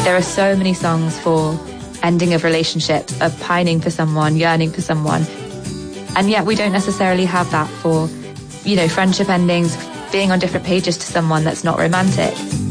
There are so many songs for ending of relationships, of pining for someone, yearning for someone. And yet we don't necessarily have that for, friendship endings, being on different pages to someone that's not romantic.